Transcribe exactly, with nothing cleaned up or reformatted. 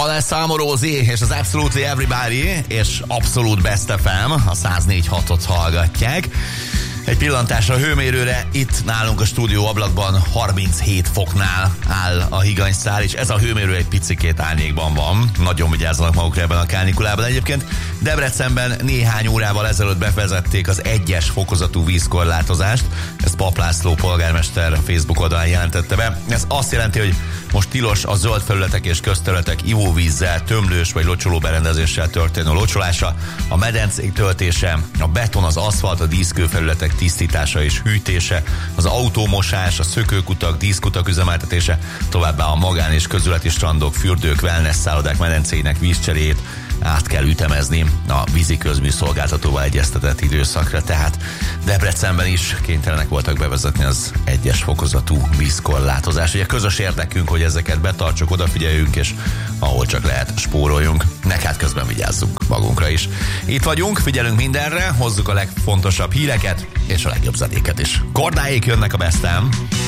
Alessandro Rosi és az Absolutely Everybody és Abszolút Best ef em, a száz négy hatot hallgatják. Egy pillantás a hőmérőre, itt nálunk a stúdió ablakban harminchét foknál áll a higanyszál, és ez a hőmérő egy picikét árnyékban van. Nagyon vigyázzanak magukra ebben a kánikulában. Egyébként Debrecenben néhány órával ezelőtt bevezették az egyes fokozatú vízkorlátozást. Ezt Pap László polgármester Facebook oldalán jelentette be. Ez azt jelenti, hogy most tilos a zöld felületek és közterületek ivóvízzel, tömlős vagy locsoló berendezéssel történő locsolása, a medencék töltése, a beton, az aszfalt, a díszkőfelületek tisztítása és hűtése, az autómosás, a szökőkutak, díszkutak üzemeltetése, továbbá a magán- és közületi strandok, fürdők, wellness szállodák medencéinek vízcseréjét át kell ütemezni a vízi közműszolgáltatóval egyeztetett időszakra, tehát Debrecenben is kénytelenek voltak bevezetni az egyes fokozatú vízkorlátozást. Ugye közös érdekünk, hogy ezeket betartsuk, odafigyeljünk, és ahol csak lehet, spóroljunk. Nek hát közben vigyázzunk magunkra is. Itt vagyunk, figyelünk mindenre, hozzuk a legfontosabb híreket, és a legjobb zenéket is. Kordáék jönnek a Best em.